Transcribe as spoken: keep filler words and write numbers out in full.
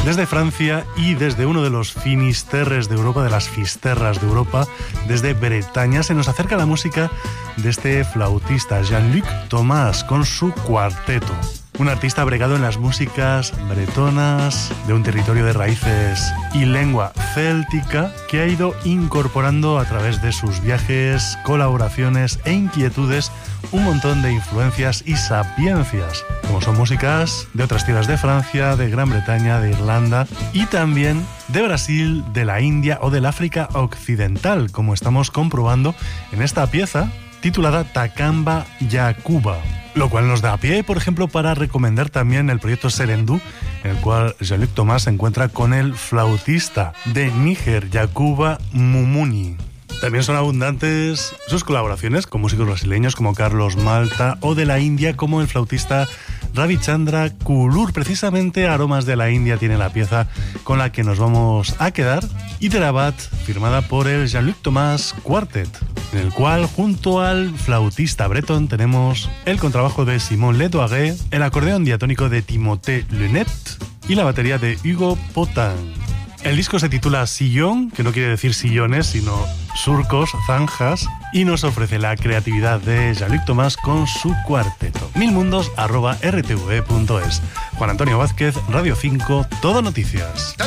Desde Francia y desde uno de los finisterres de Europa, de las fisterras de Europa, desde Bretaña, se nos acerca la música de este flautista Jean-Luc Thomas con su cuarteto. Un artista bregado en las músicas bretonas, de un territorio de raíces y lengua céltica, que ha ido incorporando a través de sus viajes, colaboraciones e inquietudes un montón de influencias y sapiencias, como son músicas de otras tierras de Francia, de Gran Bretaña, de Irlanda y también de Brasil, de la India o del África Occidental, como estamos comprobando en esta pieza titulada Takamba Yakuba. Lo cual nos da pie, por ejemplo, para recomendar también el proyecto Serendú, en el cual Jean-Luc Thomas se encuentra con el flautista de Níger, Yakuba Mumuni. También son abundantes sus colaboraciones con músicos brasileños como Carlos Malta o de la India como el flautista Ravichandra Kulur. Precisamente Aromas de la India tiene la pieza con la que nos vamos a quedar, Hyderabad, firmada por el Jean-Luc Thomas Quartet, en el cual junto al flautista bretón tenemos el contrabajo de Simon Ledoiré, el acordeón diatónico de Timothée Lunet y la batería de Hugo Potin. El disco se titula Sillón, que no quiere decir sillones, sino surcos, zanjas, y nos ofrece la creatividad de Jean-Luc Thomas con su cuarteto. milmundos arroba r t v punto es. Juan Antonio Vázquez, Radio cinco, Todo Noticias.